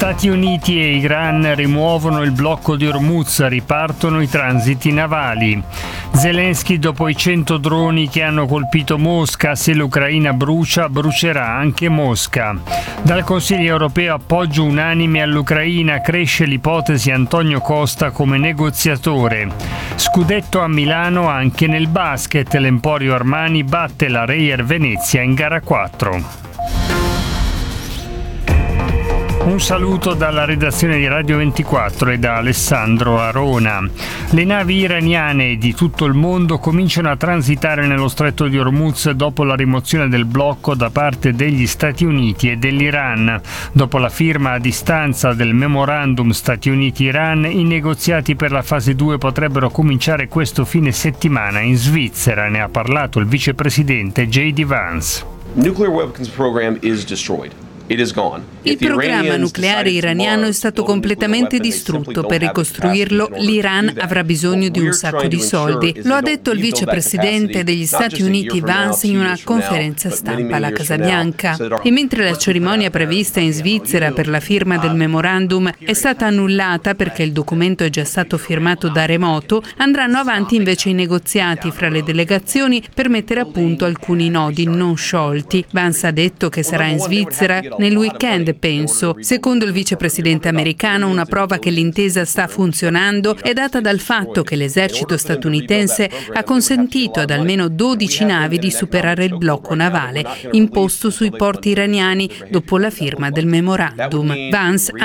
Stati Uniti e Iran rimuovono il blocco di Hormuz, ripartono i transiti navali. Zelensky dopo i 100 droni che hanno colpito Mosca, se l'Ucraina brucia, brucerà anche Mosca. Dal Consiglio europeo appoggio unanime all'Ucraina, cresce l'ipotesi Antonio Costa come negoziatore. Scudetto a Milano anche nel basket, l'Emporio Armani batte la Reyer Venezia in gara 4. Un saluto dalla redazione di Radio 24 e da Alessandro Arona. Le navi iraniane di tutto il mondo cominciano a transitare nello stretto di Hormuz dopo la rimozione del blocco da parte degli Stati Uniti e dell'Iran. Dopo la firma a distanza del memorandum Stati Uniti-Iran, i negoziati per la fase 2 potrebbero cominciare questo fine settimana in Svizzera. Ne ha parlato il vicepresidente J.D. Vance. Nuclear weapons program is destroyed. Il programma nucleare iraniano è stato completamente distrutto. Per ricostruirlo, l'Iran avrà bisogno di un sacco di soldi. Lo ha detto il vicepresidente degli Stati Uniti Vance in una conferenza stampa alla Casa Bianca. E mentre la cerimonia prevista in Svizzera per la firma del memorandum è stata annullata perché il documento è già stato firmato da remoto, andranno avanti invece i negoziati fra le delegazioni per mettere a punto alcuni nodi non sciolti. Vance ha detto che sarà in Svizzera nel weekend, penso. Secondo il vicepresidente americano, una prova che l'intesa sta funzionando è data dal fatto che l'esercito statunitense ha consentito ad almeno 12 navi di superare il blocco navale imposto sui porti iraniani dopo la firma del memorandum. Vance